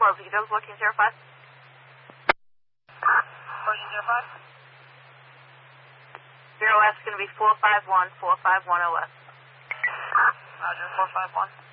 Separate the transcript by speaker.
Speaker 1: Well, if you don't working 05?
Speaker 2: Working 05?
Speaker 1: 0S is going to be 451 451 OS.
Speaker 2: Roger, 451.